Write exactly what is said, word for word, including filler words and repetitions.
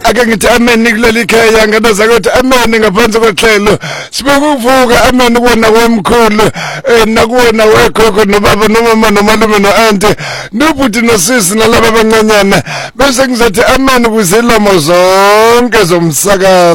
ake ngithi amen kuleli khaya ngada zakuthi amen ngaphansi kwehlelo sibukuvuka amen kubona kwemkhulu nakuwona wekhokho nobaba nomama nomalume noauntie nobhuti nosisi nalabo abancanyana bese ngizathi amen kuzilomo zonke zomsakazo.